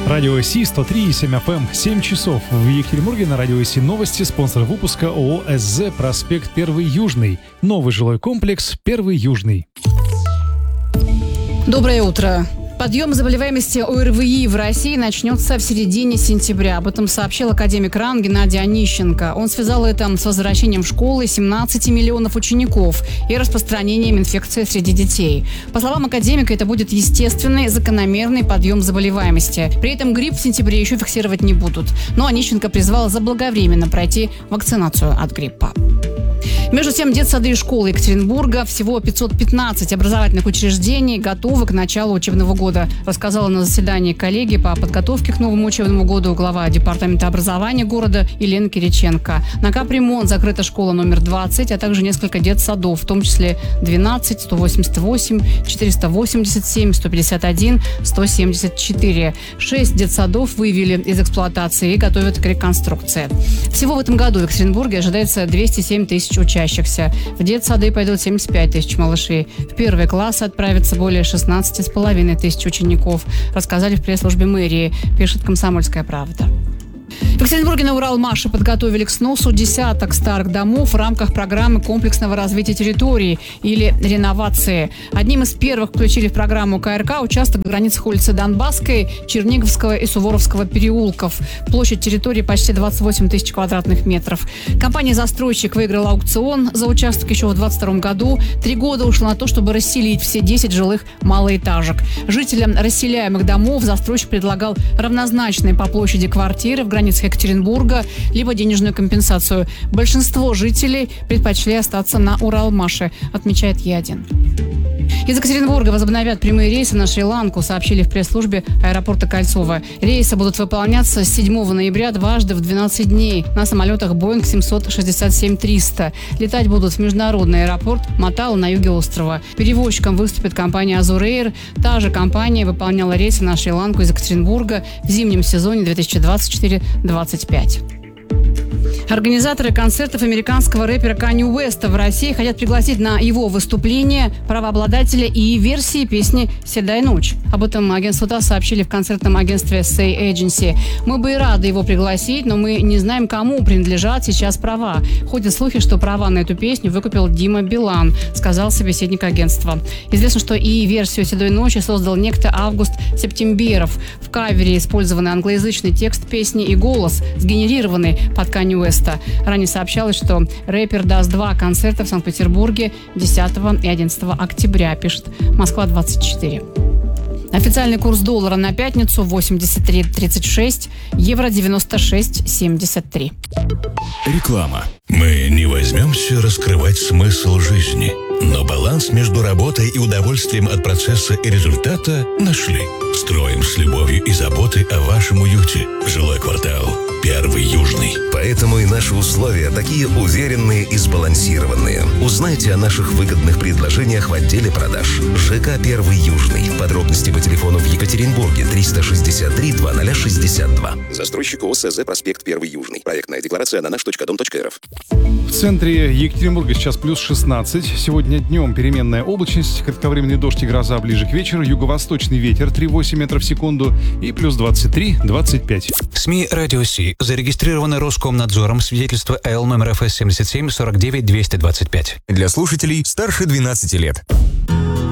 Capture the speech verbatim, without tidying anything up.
Радио СИ сто три и семь эф эм, семь часов. В Екатеринбурге на Радио СИ новости. Спонсор выпуска ООО СЗ, проспект Первый Южный. Новый жилой комплекс Первый Южный. Доброе утро. Подъем заболеваемости ОРВИ в России начнется в середине сентября. Об этом сообщил академик РАН Геннадий Онищенко. Он связал это с возвращением в школы семнадцати миллионов учеников и распространением инфекции среди детей. По словам академика, это будет естественный, закономерный подъем заболеваемости. При этом грипп в сентябре еще фиксировать не будут. Но Онищенко призвал заблаговременно пройти вакцинацию от гриппа. Между тем, детсады и школы Екатеринбурга, всего пятьсот пятнадцать образовательных учреждений, готовы к началу учебного года, рассказала на заседании коллегии по подготовке к новому учебному году глава департамента образования города Елена Кириченко. На капремонт закрыта школа номер двадцать, а также несколько детсадов, в том числе двенадцать, сто восемьдесят восемь, четыреста восемьдесят семь, сто пятьдесят один, сто семьдесят четыре. Шесть детсадов вывели из эксплуатации и готовят к реконструкции. Всего в этом году в Екатеринбурге ожидается двести семь тысяч учащихся. В детсады пойдут семьдесят пять тысяч малышей. В первые классы отправятся более шестнадцать с половиной тысяч учеников, рассказали в пресс-службе мэрии, пишет «Комсомольская правда». В Екатеринбурге на Уралмаше подготовили к сносу десяток старых домов в рамках программы комплексного развития территории или реновации. Одним из первых включили в программу ка эр ка участок в границах улицы Донбасской, Черниговского и Суворовского переулков. Площадь территории почти двадцать восемь тысяч квадратных метров. Компания-застройщик выиграла аукцион за участок еще в двадцать втором году. Три года ушло на то, чтобы расселить все десять жилых малоэтажек. Жителям расселяемых домов застройщик предлагал равнозначные по площади квартиры в границах Екатеринбурга, либо денежную компенсацию. Большинство жителей предпочли остаться на Уралмаше, отмечает Е один. Из Екатеринбурга возобновят прямые рейсы на Шри-Ланку, сообщили в пресс-службе аэропорта Кольцово. Рейсы будут выполняться с седьмого ноября дважды в двенадцать дней на самолетах Боинг семьсот шестьдесят семь триста. Летать будут в международный аэропорт Матау на юге острова. Перевозчиком выступит компания Азур-Эйр. Та же компания выполняла рейсы на Шри-Ланку из Екатеринбурга в зимнем сезоне две тысячи двадцать четыре — двадцать пять. Организаторы концертов американского рэпера Канье Уэста в России хотят пригласить на его выступление правообладателя и версии песни «Седая ночь». Об этом агентство ТАСС сообщили в концертном агентстве Say Agency. «Мы бы и рады его пригласить, но мы не знаем, кому принадлежат сейчас права. Ходят слухи, что права на эту песню выкупил Дима Билан», сказал собеседник агентства. Известно, что и версию «Седой ночи» создал некто Август Септемберов. В кавере использованы англоязычный текст песни и голос, сгенерированный под Канье Уэста. Ранее сообщалось, что рэпер даст два концерта в Санкт-Петербурге десятого и одиннадцатого октября, пишет Москва двадцать четыре. Официальный курс доллара на пятницу восемьдесят три тридцать шесть, евро девяносто шесть семьдесят три. Реклама. Мы не возьмемся раскрывать смысл жизни, но баланс между работой и удовольствием от процесса и результата нашли. Строим с любовью и заботой о вашем уюте. Жилой квартал Первый Южный. Поэтому и наши условия такие уверенные и сбалансированные. Узнайте о наших выгодных предложениях в отделе продаж. ЖК Первый Южный. Подробности по телефону в Екатеринбурге триста шестьдесят три двадцать шестьдесят два. Застройщик ООО СЗ, проспект Первый Южный. Проектная декларация на наш точка дом точка эр эф. В центре Екатеринбурга сейчас плюс шестнадцать. Сегодня днем переменная облачность, кратковременный дождь и гроза ближе к вечеру, юго-восточный ветер три целых восемь десятых метров в секунду и плюс двадцать три двадцать пять. СМИ «Радио СИ» зарегистрированы Роскомнадзором, свидетельство Эл номер эф эс семьдесят семь сорок девять двести двадцать пять. Для слушателей старше двенадцати лет.